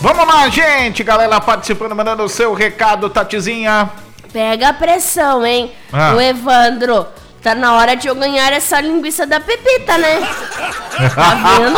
Vamos lá, gente. Galera participando, mandando o seu recado, Tatizinha. Pega a pressão, hein? Ah. O Evandro, tá na hora de eu ganhar essa linguiça da Pepita, né? Tá vendo?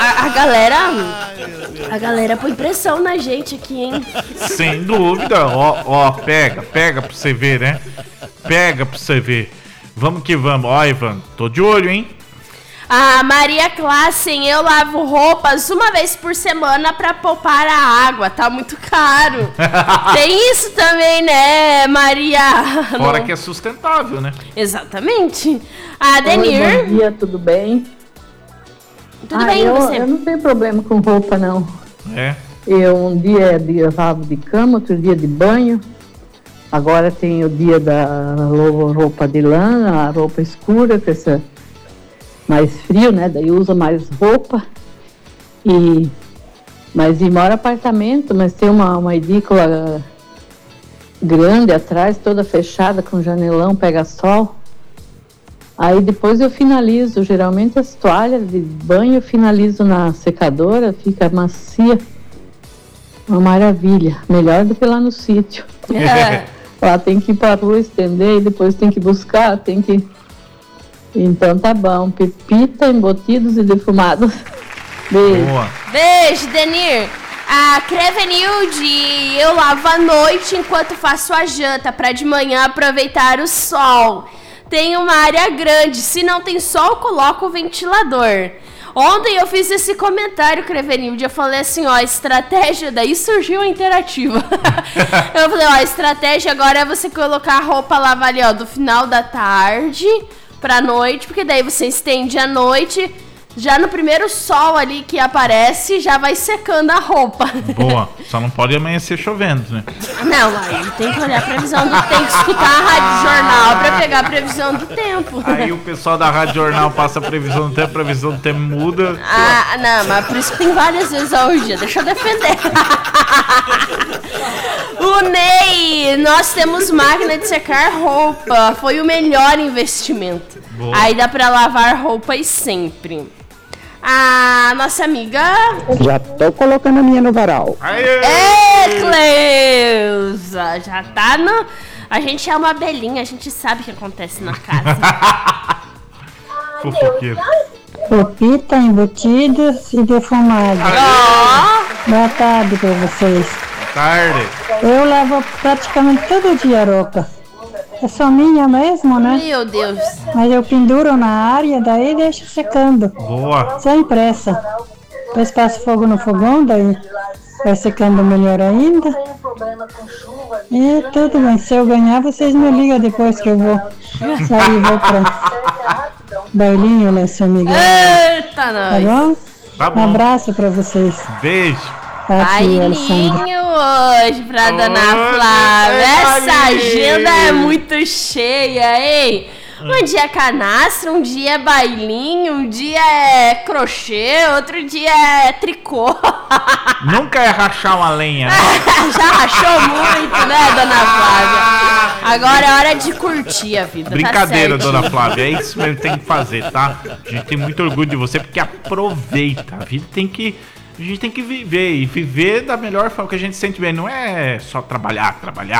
A galera põe pressão na gente aqui, hein? Sem dúvida. Ó, pega pra você ver, né? Pega pra você ver. Vamos que vamos. Ó, Evandro, tô de olho, hein? A Maria Klassen, eu lavo roupas uma vez por semana pra poupar a água, tá muito caro. Tem isso também, né, Maria? Fora Não. que é sustentável, né? Exatamente. A Denir. Oi, bom dia, tudo bem? Tudo bem, você? Eu não tenho problema com roupa, não. É. Um dia é dia lavo de cama, outro dia de banho. Agora tem o dia da roupa de lã, a roupa escura, que essa mais frio, né? Daí usa mais roupa. Mas mora apartamento, mas tem uma edícula grande atrás, toda fechada, com janelão, pega sol. Aí depois eu finalizo, geralmente as toalhas de banho eu finalizo na secadora, fica macia. Uma maravilha, melhor do que lá no sítio. Lá tem que ir pra rua estender e depois tem que buscar, Então tá bom, Pepita, embutidos e defumados. Beijo. Boa. Beijo, Denir. A Crevenilde, eu lavo à noite enquanto faço a janta pra de manhã aproveitar o sol. Tem uma área grande, se não tem sol, coloco o ventilador. Ontem eu fiz esse comentário, Crevenilde, eu falei assim, ó, estratégia, daí surgiu a interativa. Eu falei, ó, a estratégia agora é você colocar a roupa lavar ali, ó, do final da tarde pra noite, porque daí você estende a noite, já no primeiro sol ali que aparece, já vai secando a roupa. Boa. Só não pode amanhecer chovendo, né? Não, aí tem que olhar a previsão do tempo, tem que escutar a Rádio Jornal pra pegar a previsão do tempo. Aí o pessoal da Rádio Jornal passa a previsão do tempo muda. Ah, não, mas por isso que tem várias vezes ao dia, deixa eu defender. O Ney, nós temos máquina de secar roupa, foi o melhor investimento. Boa. Aí dá pra lavar roupas sempre. A nossa amiga... Já tô colocando a minha no varal. Cleusa, já tá no... A gente é uma abelhinha, a gente sabe o que acontece na casa. Fofoqueiro. Pepita, embutidos e defumados. Boa tarde pra vocês. Tarde. Eu lavo praticamente todo dia a roupa. É só minha mesmo, né? Meu Deus. Mas eu penduro na área, daí deixo secando. Boa. Sem pressa. Depois passo fogo no fogão, daí vai secando melhor ainda. E tudo bem. Se eu ganhar, vocês me ligam depois que eu vou sair e vou pra bailinho, né, seu Miguel? Eita, Tá nós. bom? Tá Um bom. abraço pra vocês. Beijo. Tati e Alessandra. Bailinho hoje pra Dona Oi, Flávia. Essa bailinho. agenda é muito cheia, hein? Um dia é canastra, um dia é bailinho, um dia é crochê, outro dia é tricô. Nunca é rachar uma lenha, né? Já rachou muito, né, Dona Flávia? Agora é hora de curtir a vida, Brincadeira, tá Dona certinho. Flávia. É isso mesmo que tem que fazer, tá? A gente tem muito orgulho de você porque aproveita. A vida tem que... A gente tem que viver e viver da melhor forma que a gente se sente bem. Não é só trabalhar.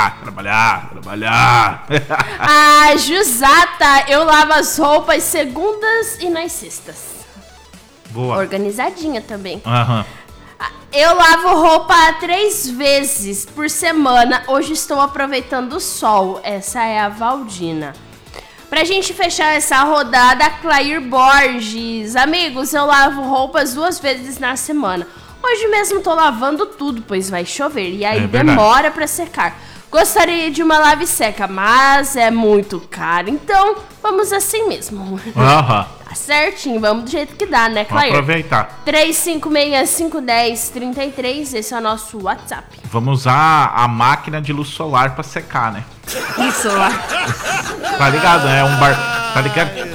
A Jusata, eu lavo as roupas segundas e nas sextas. Boa. Organizadinha também. Aham. Eu lavo roupa 3 vezes por semana. Hoje estou aproveitando o sol. Essa é a Valdina. Pra gente fechar essa rodada, a Clair Borges. Amigos, eu lavo roupas 2 vezes na semana. Hoje mesmo tô lavando tudo, pois vai chover. E aí É verdade. demora pra secar. Gostaria de uma lave seca, mas é muito caro. Então, vamos assim mesmo. Aham. Tá certinho, vamos do jeito que dá, né, Vamos Clair? aproveitar. 35651033, esse é o nosso WhatsApp. Vamos usar a máquina de luz solar pra secar, né? Isso lá. Tá ligado, né? Tá ligado?